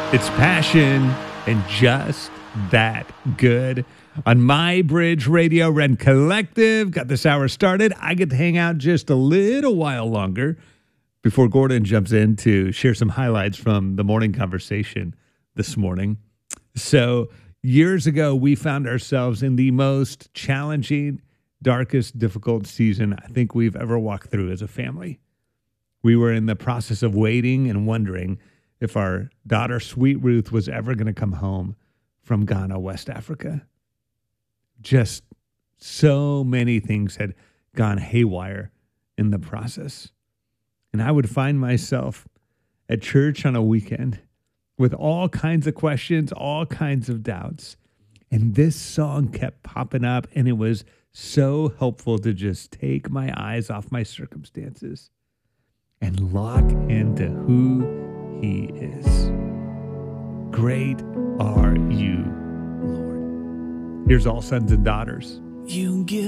It's passion and just that good. On My Bridge Radio, Ren Collective. Got this hour started. I get to hang out just a little while longer before Gordon jumps in to share some highlights from the morning conversation this morning. So years ago, we found ourselves in the most challenging, darkest, difficult season I think we've ever walked through as a family. We were in the process of waiting and wondering if our daughter, Sweet Ruth, was ever going to come home from Ghana, West Africa. Just so many things had gone haywire in the process. And I would find myself at church on a weekend with all kinds of questions, all kinds of doubts. And this song kept popping up, and it was so helpful to just take my eyes off my circumstances and lock into who He is. Great are you, Lord. Here's All Sons and Daughters. You give